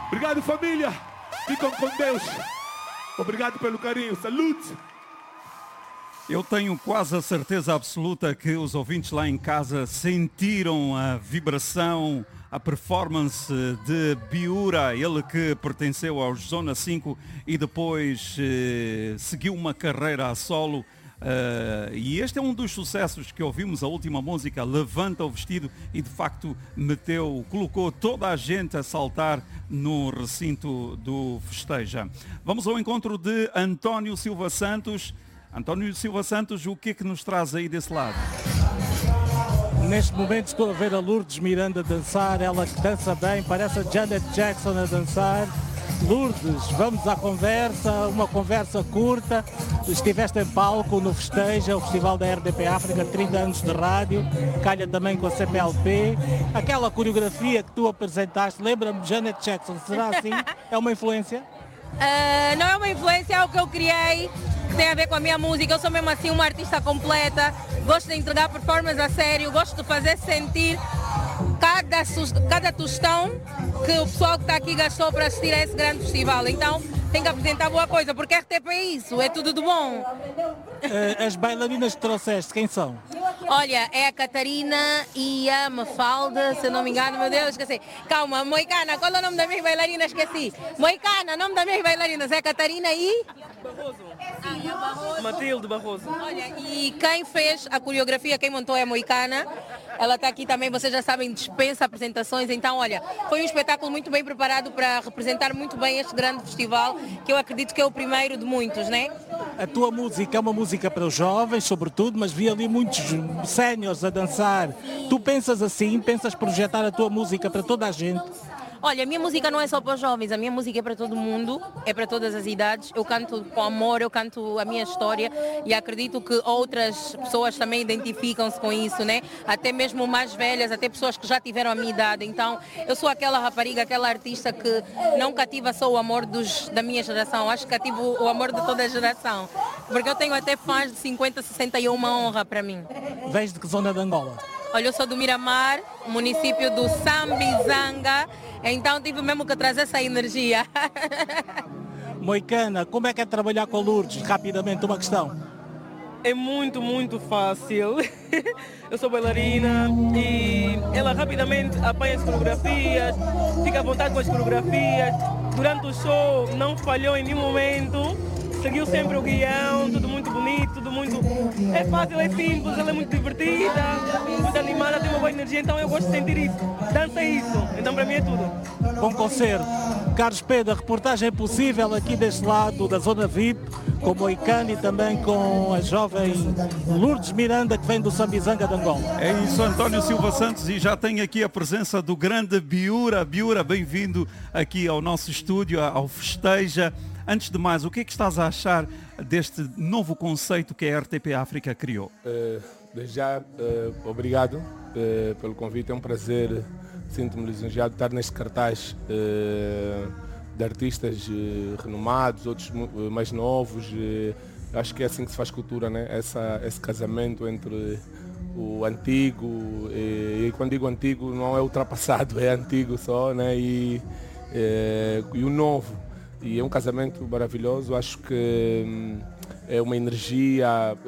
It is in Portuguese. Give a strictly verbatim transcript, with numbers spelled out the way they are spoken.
Obrigado, família. Ficam com Deus. Obrigado pelo carinho. Salute. Eu tenho quase a certeza absoluta que os ouvintes lá em casa sentiram a vibração, a performance de Biura, ele que pertenceu aos Zona cinco e depois eh, seguiu uma carreira a solo. Uh, e este é um dos sucessos que ouvimos, a última música, Levanta o Vestido, e de facto meteu, colocou toda a gente a saltar no recinto do Festeja. Vamos ao encontro de António Silva Santos. António Silva Santos, o que é que nos traz aí desse lado? Neste momento estou a ver a Lourdes Miranda dançar, ela que dança bem, parece a Janet Jackson a dançar. Lourdes, vamos à conversa, uma conversa curta. Estiveste em palco no Festeja, o Festival da R D P África, trinta anos de rádio, calha também com a C P L P. Aquela coreografia que tu apresentaste, lembra-me de Janet Jackson, será assim? É uma influência? Uh, não é uma influência, é o que eu criei, que tem a ver com a minha música. Eu sou mesmo assim uma artista completa, gosto de entregar performance a sério, gosto de fazer sentir cada, cada tostão que o pessoal que está aqui gastou para assistir a esse grande festival. Então tem que apresentar boa coisa, porque R T P é isso, é tudo de bom. As bailarinas que trouxeste, quem são? Olha, é a Catarina e a Mafalda, se eu não me engano, meu Deus, esqueci. Calma, Moicana, qual é o nome das minhas bailarinas? Esqueci. Moicana, nome das minhas bailarinas é a Catarina e... Barroso. Ah, e a Barroso. Matilde Barroso. Olha, e quem fez a coreografia, quem montou é a Moicana. Ela está aqui também, vocês já sabem, dispensa apresentações. Então, olha, foi um espetáculo muito bem preparado para representar muito bem este grande festival, que eu acredito que é o primeiro de muitos, né? A tua música é uma música para os jovens, sobretudo, mas vi ali muitos séniores a dançar. Tu pensas assim, pensas projetar a tua música para toda a gente? Olha, a minha música não é só para os jovens, a minha música é para todo mundo, é para todas as idades. Eu canto com amor, eu canto a minha história e acredito que outras pessoas também identificam-se com isso, né? Até mesmo mais velhas, até pessoas que já tiveram a minha idade. Então, eu sou aquela rapariga, aquela artista que não cativa só o amor dos, da minha geração, acho que cativo o amor de toda a geração. Porque eu tenho até fãs de cinquenta, sessenta e é uma honra para mim. Vens de que zona de Angola? Olha, eu sou do Miramar, município do Sambizanga, então tive mesmo que trazer essa energia. Moicana, como é que é trabalhar com a Lourdes? Rapidamente, uma questão. É muito, muito fácil. Eu sou bailarina e ela rapidamente apanha as coreografias, fica à vontade com as coreografias. Durante o show não falhou em nenhum momento. Seguiu sempre o guião, tudo muito bonito, tudo muito... É fácil, é simples, ela é muito divertida, muito animada, tem uma boa energia, então eu gosto de sentir isso. Dança é isso, então para mim é tudo. Bom concerto. Carlos Pedro, a reportagem é possível aqui deste lado da Zona V I P, com o Moicano e também com a jovem Lourdes Miranda, que vem do Sambizanga de Angola. É isso, António Silva Santos, e já tem aqui a presença do grande Biura. Biura, bem-vindo aqui ao nosso estúdio, ao Festeja. Antes de mais, o que é que estás a achar deste novo conceito que a R T P África criou? Uh, desde já, uh, obrigado uh, pelo convite, é um prazer, sinto-me lisonjeado de estar neste cartaz uh, de artistas uh, renomados, outros uh, mais novos. Uh, acho que é assim que se faz cultura, né? Essa, esse casamento entre o antigo, e, e quando digo antigo não é ultrapassado, é antigo só, né? E, uh, e o novo. E é um casamento maravilhoso, acho que hum, é uma energia